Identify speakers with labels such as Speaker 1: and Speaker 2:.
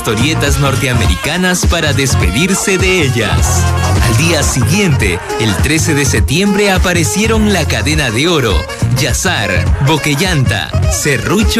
Speaker 1: historietas norteamericanas para despedirse de ellas. Al día siguiente, el 13 de septiembre, aparecieron La Cadena de Oro, Yazar, Boquellanta, Serrucho